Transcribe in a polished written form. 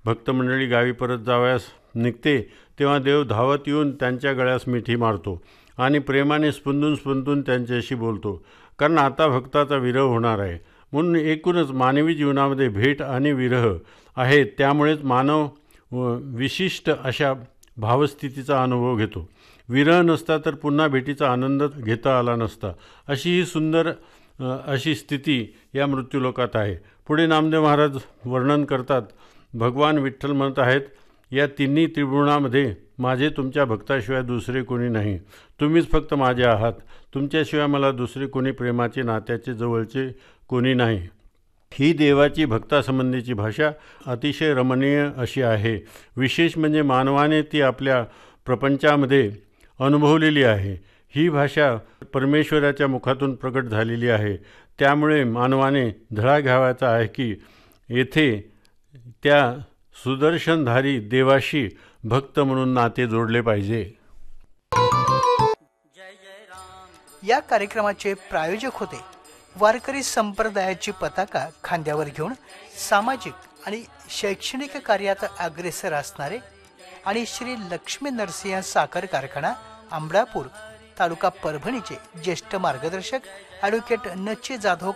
भक्तमंडळी गावी परत जावयास निघते तेव्हा देव धावत येऊन त्यांच्या गळ्यास मिठी मारतो आणि प्रेमाने स्पंदून त्यांच्याशी बोलतो, कारण आता भक्ताचा विरह होणार आहे. म्हणून एकूणच मानवी जीवनामध्ये भेट आणि विरह आहे. त्यामुळेच मानव विशिष्ट अशा भावस्थितीचा अनुभव घेतो. विरह नसता तर पुन्हा भेटीचा आनंद घेता आला नसता. अशी ही सुंदर अशी स्थिती या मृत्यूलोकात आहे. पुढे नामदेव महाराज वर्णन करतात. भगवान विठ्ठल म्हणत आहेत, या तिन्ही त्रिभुवनामध्ये माझे तुमच्या भक्ताशिवाय दुसरे कोणी नाही. तुम्हीच फक्त माझे आहात. तुमच्याशिवाय मला दुसरे कोणी प्रेमाचे, नात्याचे, जवळचे कोणी नाही. ही देवाची भक्तासंबंधीची भाषा अतिशय रमणीय अशी आहे. विशेष म्हणजे मानवाने ती आपल्या प्रपंचामध्ये अनुभवलेली आहे. ही भाषा परमेश्वराच्या मुखातून प्रकट झालेली आहे. त्यामुळे मानवाने धडा घ्यावायचा आहे की येथे त्या सुदर्शनधारी देवाशी भक्त म्हणून नाते जोडले पाहिजे. या कार्यक्रमाचे प्रायोजक होते वारकरी संप्रदायाची पताका खांद्यावर घेऊन सामाजिक आणि शैक्षणिक कार्यात अग्रेसर असणारे आणि श्री लक्ष्मी नरसिंह साखर कारखाना अमळापूर तालुका परभणीचे ज्येष्ठ मार्गदर्शक ॲडव्होकेट नची जाधव